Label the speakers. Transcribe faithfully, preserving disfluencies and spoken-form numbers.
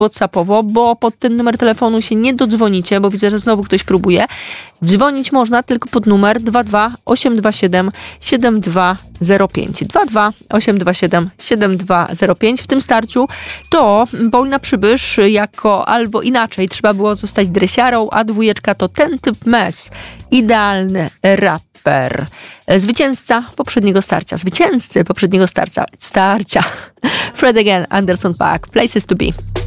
Speaker 1: WhatsAppowo, bo pod ten numer telefonu się nie dodzwonicie, bo widzę, że znowu ktoś próbuje. Dzwonić można tylko pod numer dwa dwa osiem dwa siedem siedem dwa zero pięć. dwa dwa osiem dwa siedem siedem dwa zero pięć. W tym starciu to Paulina Przybysz jako albo inaczej trzeba było zostać dresiarą, a dwójeczka to ten typ mes. Idealny raper. Zwycięzca poprzedniego starcia. Zwycięzcy poprzedniego starcia. Starcia. Fred again, Anderson .Paak. Places to be.